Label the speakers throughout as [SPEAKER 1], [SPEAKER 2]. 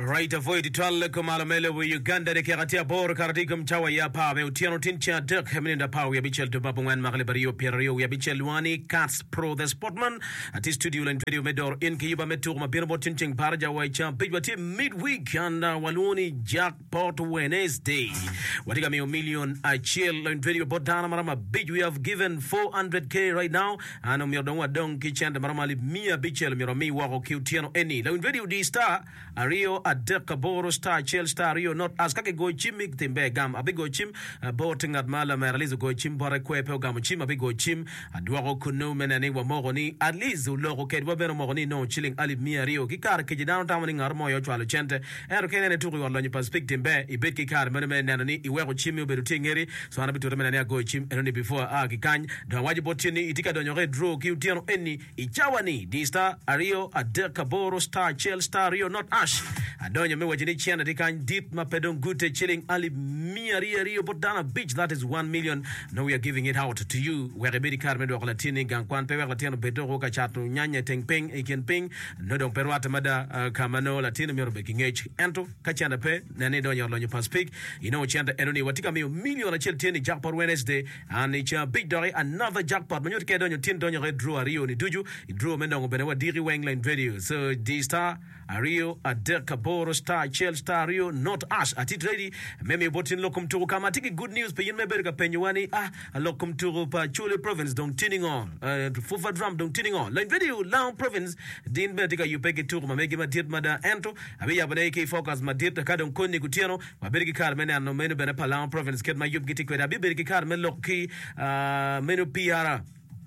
[SPEAKER 1] Right, avoid twal kumalomele we Uganda de keratia bor karadigum chawa ya pa me utiano tincha dek hemninda pa we bichel to babungwan maglibario pierio we bichel wani Cats Pro the Sportman at his studio and video medor in Kiyuba metur ma birbo tinching parja wa champ big midweek and waloni jackpot Wednesday. Watiga me million I chill and video botana marama big we have given 400k right now and mi odonwa don kitchen marama li mia bichel mi romi wa kiutiano eni la video di star Rio Adeka Boro Star Chel Star Rio not as kake go chim mik timbe gam abigo chim boting at mala meralizo go chim bore kwepe gam chim abigo chim adwaro kuno menani wa moroni at least ulogo kedwa beno moroni no chilling ali mia Rio kikar keji downtown ngarmo yo chwalo chente ero kenene turu wa lonyi perspective be ibet kikar menene nanani iwego chim yo berutingeri so anabitu menani go chim enoni before kikany do waji botini itika donyo draw kiutiano eni ichawani di Star Rio Adeka Boro Star Chel Star Rio not ash Adonyo me wajini chiana dikan deep mapedon gute chilling ali mia Rio Botana Beach. That is 1 million. Now we are giving it out to you. Where rebedi karme do latini gankwan pe latino bedoro ka chatu nyanya tengpeng iken ping no don perwata mada kamano latino mi robeking h ento kachanda pe nane donyo lonyo paspik chanda enoni watika mi million achel teni jackpot Wednesday and it's a big dory another jackpot manyo ke donyo tin donyo red draw Rio ni duju draw menongo benewa diri wengline video so the Star Rio Adeka Boro Star Chel Star Rio not us at it ready meme botin lokum to kama tiki good news pe yin meberga penyuani lokum to pa Chole province don't tuning on fufa drum don't tuning on like video long province din betika you peke to ma megi ma dit mada ento abi ya bane ke focus ma dit ka don konni kutiano ma bergi kar mena no menu bene pa long province ket ma yub giti kweda abi bergi kar men lokki menu PR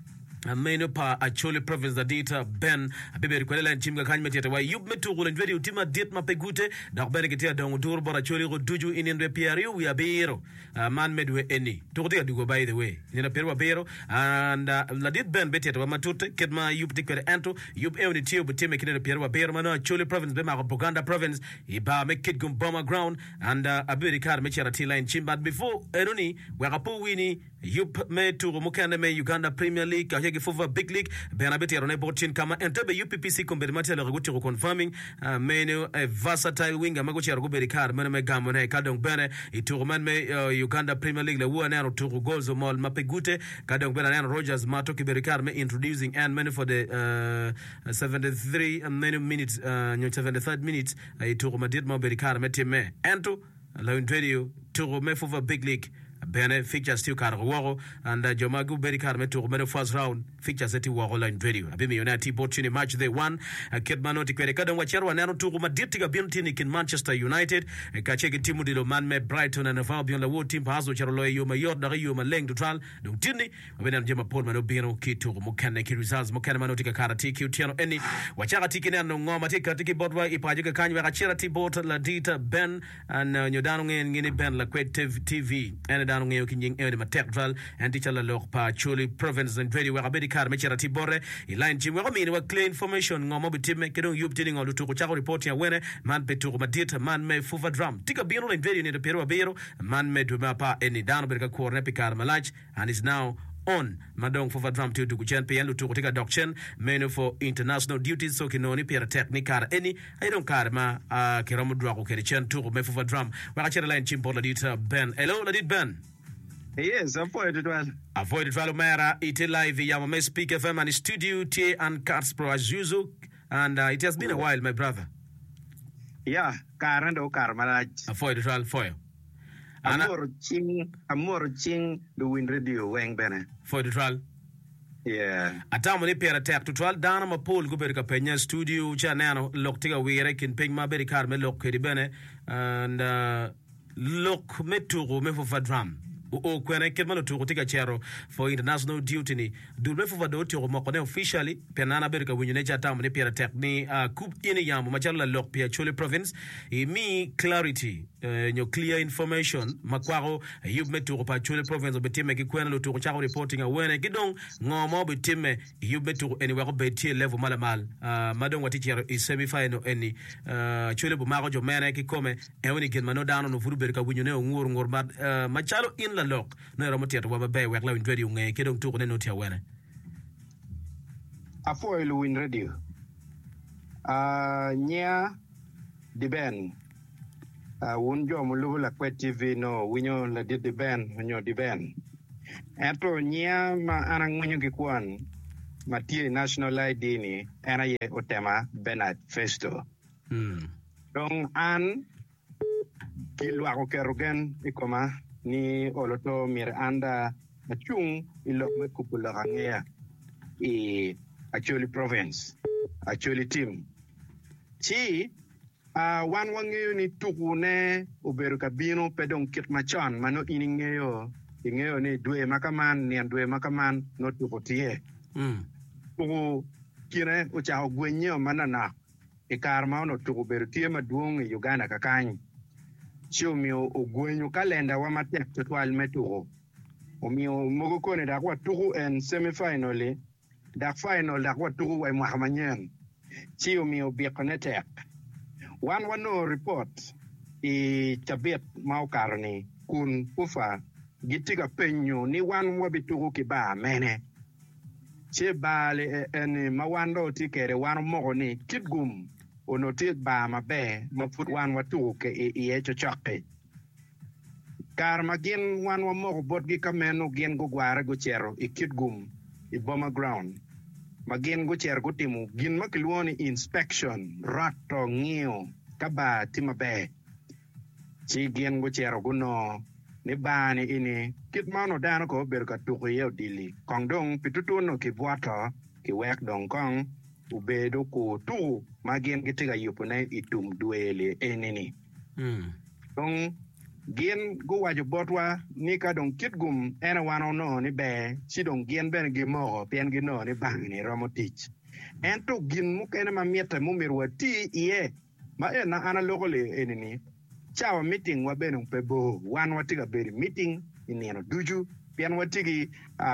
[SPEAKER 1] Meno pa Chole province da data Ben abibe rikwela nchimga kanyme tete wa yub metugula ndwedi utima dit mapegute da kubere kitia dongo duro bora Chole go duju inendwe PRU we abero man medwe eni tukutika dugo by the way nina perwa bero and la dit Ben betete wa matute kedma yub tikwere ento yub euni tiyo butime kinene perwa bero mano Chole province bema Buganda province iba mekit gumboma ground and abibe rikar mechera T-line chimba before eroni wakapu wini yub me turu mukane me Uganda Premier League Fuva big league benabeti ya botin kama entebe UPPC komberimati ya laguti confirming menu a versatile winger magochi ya ruguberi kar menu me gamo na kadong bene ituruman me Uganda Premier League la uwa nero turu goals mol mapegute kadong bene nero Rogers mato kiberi kar me introducing and menu for the 73 minutes 73rd minutes iturumadit maberi kar me time ento la undradio turu me fuva big league Bene features still kar woro and Jomagu beri kar metu mero first round features eti woro line radio abimi United botini match they won Kedmano tikwere kadon wachero nano tu maditiga bintini kin Manchester United kacheke timu dilo man me Brighton and Albion la wo team paso chero loye yo mayor da yo maleng total donc tini mabena jema Paul mano bino kitu mukane ki results mukane mano tika karati ki utiano eni wachara tiki nano ngoma tika tiki botwa ipajuke kanywe kachira tibot la dita Ben and nyodano ngini Ben la Kwet TV and dano ngeo kinjing ewe maternal and teacher la lok pa Chole province and very well abedi kar mechera tibore line chimwe komini wa clear information ngomo bitime kedong yub tining on lutuko chako report ya wene man betuko madita man me fuva drum tika bino line very ni de pero bero man me duma pa eni dano berka korne pikar malach and is now on madong for drum to kuchen pe yelu to take doctrine menu for international duties so kinoni pera technical any I don't care ma kiramu dwa ko kerchen to me for drum wa ka line chimpo la dit Ben hello la dit Ben
[SPEAKER 2] yes avoid it
[SPEAKER 1] well mera it live ya me speak FM and studio T and Cats Pro as usual and it has been a while my brother
[SPEAKER 2] yeah karando karmalaj
[SPEAKER 1] avoid it well for you
[SPEAKER 2] Amor ching the win radio wang bene
[SPEAKER 1] for the trial
[SPEAKER 2] yeah
[SPEAKER 1] atamu ni pera tek to trial dana ma Paul guberi ka penya studio cha nano loktiga wire kin peng ma beri kar me lokedi bene and lok meturo me for drum o kwene kedmano to tika chero for international duty ni dulbe for do to mo kone officially penana berka winyune cha tamu ni pera tek ni kup ini yamu machala lok pia Chole province me clarity nyo clear information makwaro yub metu pa Chole province obetime ki kwena lo to chako reporting awene kidong ngomo betime yub metu anywhere ko betie level malamal madong wati chero is semi final any Chole bu mako jo mena ki come ewni ken mano dano no furu berka winyune ngor machalo in la lok no ramotia to ba bay wek la win radio nge kedong to ne no tia wene
[SPEAKER 2] afo win radio nya diben un jo mulu la kwet TV no winyo la diben winyo diben eto nyia ma anang winyo kikwan matie national ID ni ana ye otema Bernard Festo dong an kilwa ko kerugen ikoma ni oloto mir anda achung ilok me kupula kangea actually province actually team chi wan wangeyo ni tukune uberu kabino pedong kit machan mano ingeyo ni dwe makaman ni dwe makaman no tukotie tuku kine ucha gwenyo manana ikarma no tuku beru tie maduong Uganda kakany chiomio ogwenyo kalenda wa matek twal metuko omio mogo kone da kwa tuku en semifinal da final da kwa tuku wa mwahamanyen chiomio biakonetek wan wano report tabet maukarni kun pufa gitika penyo ni wan wabituku kiba mene che bale en mawando tikere wan mogo ni kitgum ono tit ba mabe maput wan watu ke chochoke kar magin wan wa mogo bot gi kameno gen go gware go chero kitgum Boma ground magin go cher go timu gin makluoni inspection rato ngio kaba timabe chi gen go chero go no ni bani ini kit mano dano ko ber ka tuku ye dili kongdong pitutuno ki bwato ki wek dong kong ubedo ko tu magien gitiga yupune itum duele enini dong gien go wajo botwa ni ka dong kitgum ena wano no ni be si dong gien ben gi mo pen gi no ni bang ni romotich ento gin mukene mamieta mumirwa ti ie ma ena ana lokole enini chawa meeting wa benung pebo wan watiga beri meeting ineno duju pian watigi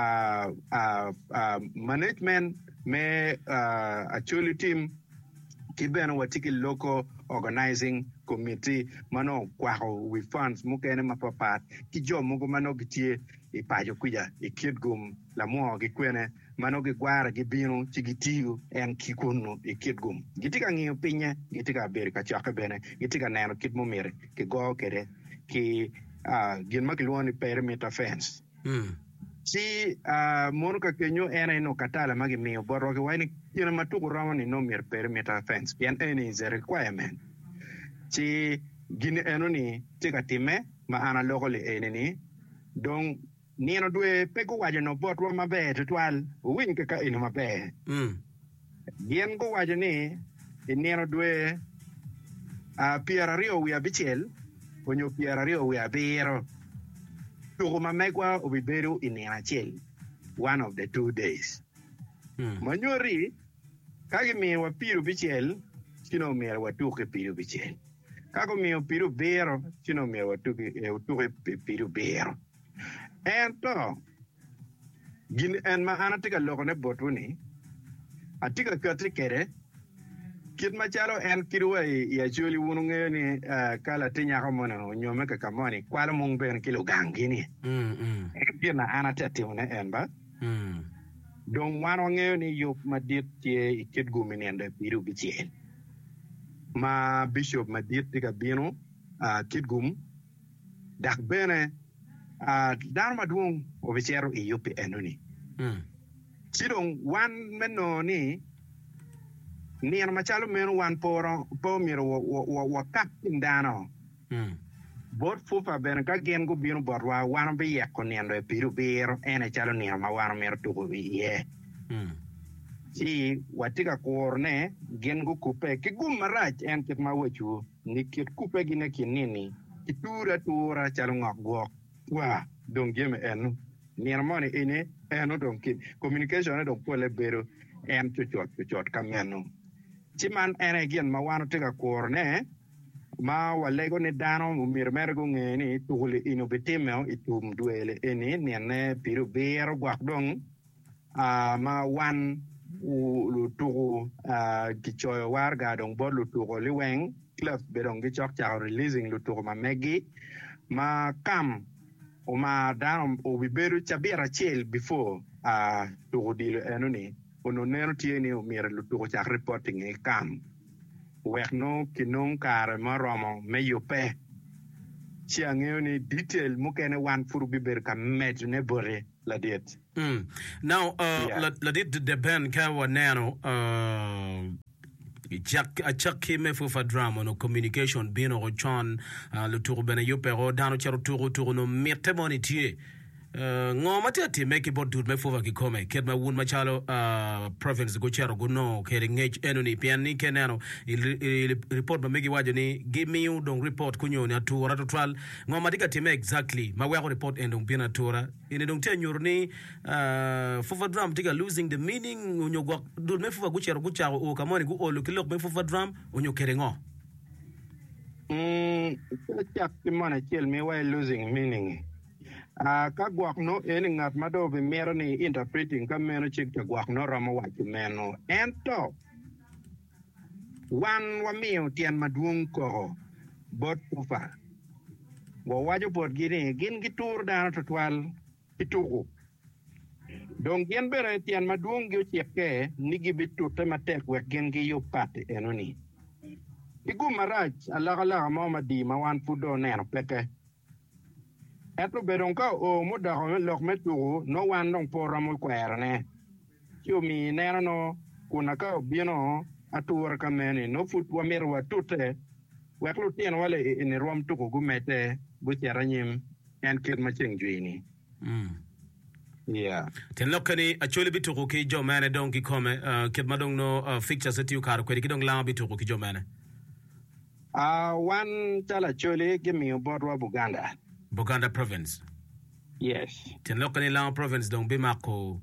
[SPEAKER 2] management me actually team kibeno watiki local organizing committee mano kwako with funds mukene mapapat kijo mugo mano gitie ipajo kuja ikidgum la mo gikwene mano gigwara gibino chigitiyo en kikuno ikidgum gitika ngiyo pinye gitika beri kachaka bene gitika neno kid mumere ki go kede ki gin makilwoni perimeter fence si mono ka kenyo ena ino katala magi miyo borroke wani kina matuku ramani no mir perimeter fence pian any is a requirement si gini eno ni tika time ma ana locally eneni dong nino dwe peko wajo no botwa mabe tutwal win ka ino mabe gien go wajo ni nino dwe Pierre Rio we abichel onyo Pierre Rio we abiro tuko mamegwa obiberu inena chel one of the 2 days manyori kagi mi wa piru bichel sino mi wa tuke piru bichel kago mi piru bero sino mi wa tuke piru bero ento gin en ma anatika lokone botuni atika katrikere kit machalo en kirwa ya chuli wununge ni kala tinya kamono nyome ka kamoni kwala mung ben kilo gangini kina anatati una enba don wano nge ni yup madit tie kit gumini ende biru bichel ma bishop madit tika bino kit gum dak bene dar madung obichero yupi enuni sidong wan meno ni nian machalo meno wan po miro wa captain dano bot fufa ben ka gen go bino bot wa wan be yeko niando e piru biro ene chalo nian ma wan miro tuko ye si watika korne gen go kupe ki gum marach en kit ma wachu ni kit kupe gine kinini tura chalo ngok gok wa dong geme enu nian moni ene eno dong kit communication dong pole bero en chuchot kameno chiman ene gien ma wano tika korne ma walego ni dano umir mergo ngeni tukuli ino bitimeo itum duele eni niane piru bero guak dong ma wan lutuku kichoyo warga dong bod lutuku liweng klef bedong gichok chao releasing lutuku ma megi ma kam uma dano ubiberu chabira chel before tuku dilo eno ni ono neno tieni umir lutuku chak reporting e kam wek no kinong kare maromo me yupe ci ang'eyo ni detail mukene wan furu biber ka med ne bore la diet.
[SPEAKER 1] Now la diet de ben ka wanano Chaki me fufa drama no communication bino go chon le tour bene yopero dano chero tour no metemoni tie ngoma tete make bot dude me fufa kikome ket ma wun machalo province go chero go no kere ngech enoni piani kenano report ma megi wajo ni give me you don't report kunyo ni atura to twal ngoma dika time exactly ma we report endong bina tura ine dong tenyor ni fufa drum tika losing the meaning unyo go dude me fufa go chero go charo o kamoni go olu kilok me fufa drum unyo kere ngo
[SPEAKER 2] chak timana chel me we losing meaning ka gwak no eni ngat mado be mero ni interpreting ka meno chik te gwak no ramo wacho meno ento wan wamiyo tian maduong ko bot ufa wo wajo bot gini gin gitur dano to twal ituku dong gin bere tian maduong gi ochiepe ni gibitute matek wek gin gi yo pate enoni igu marach alaka mo madi ma wan pudo neno peke eto bedon ka o muda ho lok metu no wan dong poramo kwerne chumi neno no kuna ka bino atur kameni no fut wa merwa tute weklu tien wale in rom tuko gumete bucheranyim en kid macheng juini yeah
[SPEAKER 1] ten lokani actually bituko ki jo mane dong ki come kid madong no fixtures ati ukar kwedi kidong la bituko ki jo mane
[SPEAKER 2] one tala chole give me about wa Buganda
[SPEAKER 1] province.
[SPEAKER 2] Yes.
[SPEAKER 1] Ten lokani la province dong bimako.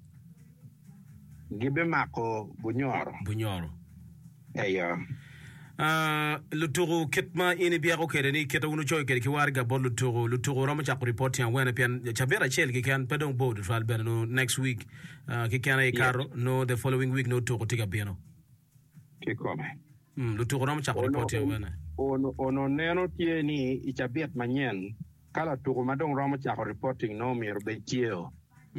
[SPEAKER 2] Gibemako Bunyoro. Yeah.
[SPEAKER 1] Luturu kitma ini biako kere ni kita unu choy kere kiwarga bol luturu ramo chako report yan wena pian chabera chel ki kan pedong board trial ben no next week ki kana ikaro no the following week no toko tiga biano.
[SPEAKER 2] Kikome.
[SPEAKER 1] Luturu ramo chako report yan wena.
[SPEAKER 2] Ono neno tie ni ichabiet manyen kala tuko madong ramo chako reporting no mir betieo.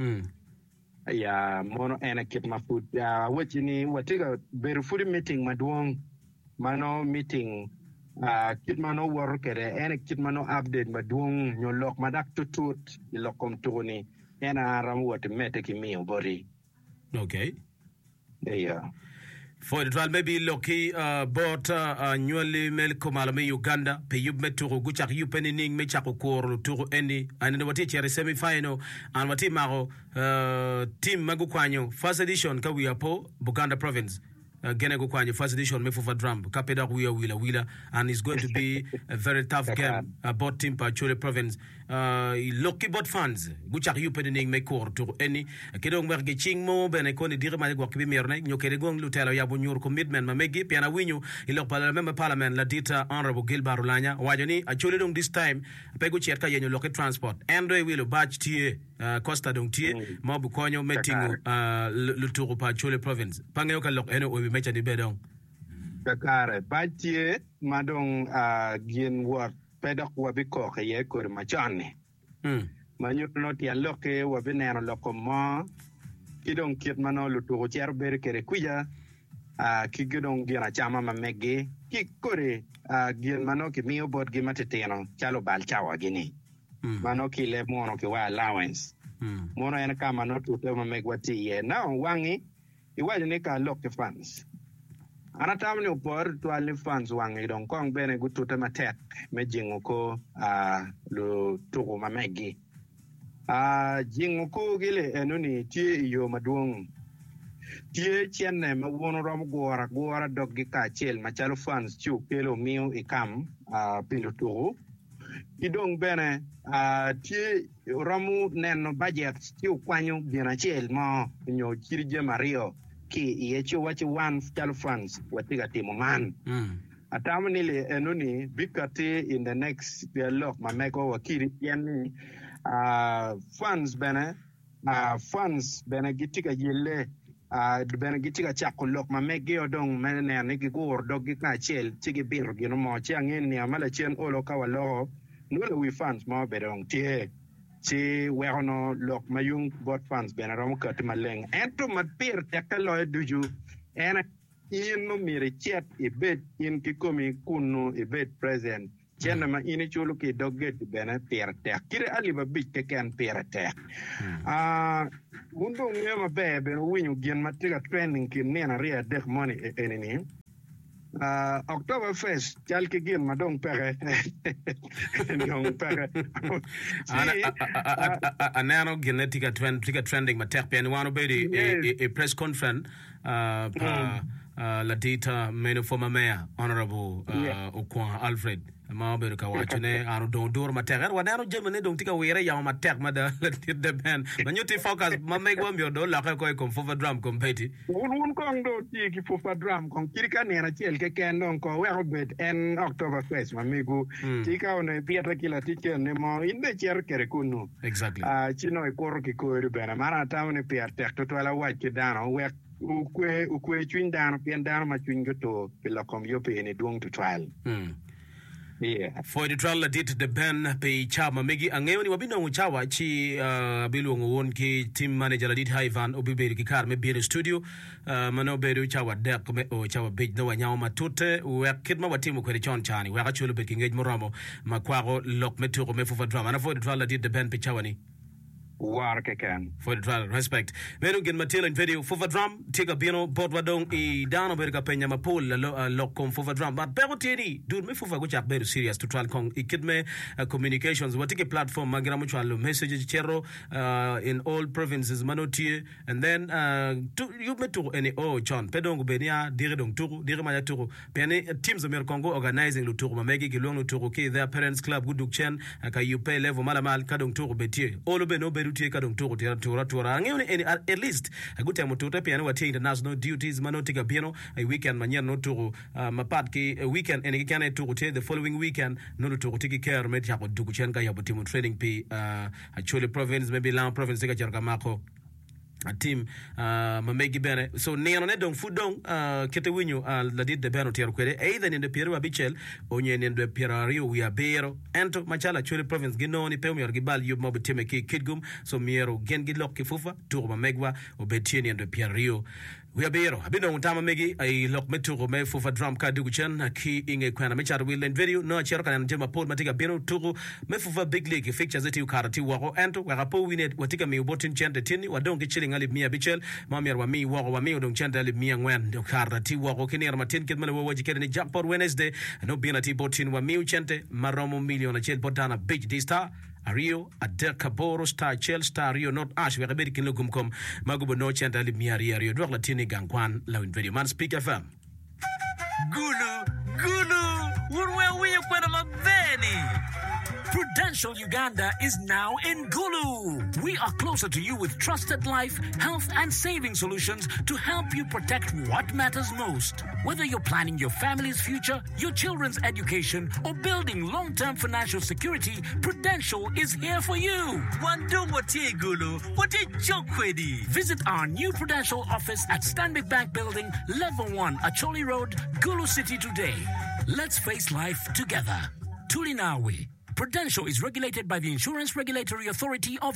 [SPEAKER 2] Ya mono ena kit mafut ya wachini watiga berufuri meeting maduong mano meeting kit mano workere ena kit mano update maduong nyolok madak tutut ilokom tuni ena ramu wat mete kimi obori.
[SPEAKER 1] Okay.
[SPEAKER 2] Yeah.
[SPEAKER 1] For the trial maybe Loki bought annually melko malame Uganda pe yub meturo guchak yupening me chako koro turo any and what teacher semi final and what maro team magukwanyo first edition ka we apo Buganda province gene gukwanyo first edition me for drum kapeda wila and it's going to be a very tough game about team Pachole province Loki bot fans guchak yupening me koro turo any kedong merge chingmo bene koni dire ma gwa kibi merne nyokere gong lutelo ya bunyur commitment ma megi piana winyu ilok parliament la dita honorable Gilbert Rulanya wajoni actually dong this time pego chiat ka yenyo loke transport endo wilo batch tie costa dong tie ma bu konyo meeting luturu Pachole province pangeyo ka lok eno obi mecha ni bedong
[SPEAKER 2] kakare batch tie madong gien work pedok wabiko ye kor machane manyut no tia loke wabinero lokomo kidong kit mano luturu cher ber kere kuya kigidong gina chama mamegi kikore gin mano ki miyo bot gi mateteno chalo bal chawa gini mano ki le mono ki wa allowance mono ena ka mano tute mamegwati ye na wangi iwaje ne ka loke funds anatamni upor twali funds wangi dong kong bene gutute matek mejingo ko lu tuku mamegi jingo ko gile enuni tie yo maduong tie chenne ma wono rom gora doggi ka chel machalo funds chu kelo miu ikam pilutu idong bene tie romu neno budget chu kwanyu bina chel mo nyo chirje mario ki yecho wachi one chalo funds watiga timo man atamni le enuni bikati in the next dialogue mameko wakiri yani funds bene gitika yele bene gitika chakulok mamegi odong mene ne gigor dogi ka chel chigi bir gino mo chiangin ni amala chen olo kawalo nule we funds mo bedong tie chi wehono lok mayung bot funds bene rom kat maleng ento mapir tekalo duju ena in no mire chat ibet in kikomi kunu ibet present chena ma ini chulu ki dogget bena pirte kire ali ba bit ke kan pirte mundo ngema bebe winyu gen matiga training kin ne na ria dek money enini October 1st chal ke gen madong pere dong pere
[SPEAKER 1] anano genetica trending matek pen wano be a press conference la dita meno former mayor honorable Okwa Alfred ma be ka wachune anu don dur matek wana jemene dong tika were ya matek ma da de ben manyuti focus ma meg wa myo do la ko ko fofa drum competi
[SPEAKER 2] un kong do ti ki fofa drum kong kirika ne na chel ke ken don ko we bet en October 1st ma megu tika one pieta kila tike ne mo inde cher kere kunu
[SPEAKER 1] exactly
[SPEAKER 2] chino e kor ki ko ru bena mara tamne pieta to la wachi dano we ukwe chwin dano pien dano ma chwin goto pila kom yo pe ne duong to trial yeah
[SPEAKER 1] for the trial did the ben pe chama megi angeo ni wabino uchawa chi bilungu won ki team manager la dit Ivan Obiberi ki kar me bi studio mano beru chawa dek me o chawa big no wanyaw matute we kidma watimu kwere chon chani we ka chulo be ki ngej moramo makwago lok meturo me fufa drama na for the trial did the ben pe chawani
[SPEAKER 2] war ke kan
[SPEAKER 1] for the trial respect mero gen matela in video for drum take a bino bot wadong I dano berga penya mapol lock com for drum but bego tedi dude me fufa go chak beru serious to trial kong ikidme communications what take platform magira muchalo message chero in all provinces manotie and then you meto any John pedong benia dire dong turu dire maya turu pene teams of Congo organizing lu turu mamegi kilong lu turu ke their parents club guduk chen ka you pay level malamal kadong turu betie all be no beru tie kadong turu tura ngene at least a good time to piano what international duties manotika piano a weekend manyer no turu mapat ki weekend and can turu the following weekend no turu tiki care met ya duku chen ka ya botimu training p actually province maybe land province ka jarka mako a team mamegi bene so neno ne dong fudong kete winyu la dit de beno tier kwere either in the Pierre Abichel onye in the Pierre Rio we are bero ento machala chule province ginoni pe mi orgibal yub mob teme ki kidgum so miero gen gidlok ki fufa tour mamegwa obetieni in the Pierre Rio we are bero abino untama megi ai lok meturo me fufa drum ka duguchen ki inge kwana mechar will in video no chero kana njema pod matiga beno turu me fufa big league fixtures eti ukarati wako ento wakapo winet watika mi ubotin chende tini wadonge chilling ali mia bichel mamier wa mi wako wa mi udong chende ali mia ngwen ukarati wako kinir matin kidmane waji kere ni jackpot Wednesday no bina ti botin wa mi uchente maromo million achel botana beach di star Rio Adekaboro star Chel star Rio not ash we rabedi kin lugum kom magubo no chanta li miari Rio dwak latini gangkwan lawin video man speak FM
[SPEAKER 3] Gulu urwe wiye kwena mabeni Prudential Uganda is now in Gulu. We are closer to you with trusted life, health, and saving solutions to help you protect what matters most. Whether you're planning your family's future, your children's education, or building long-term financial security, Prudential is here for you. Visit our new Prudential office at Stanbic Bank Building, Level 1, Acholi Road, Gulu City today. Let's face life together. Tulinawe. Prudential is regulated by the Insurance Regulatory Authority of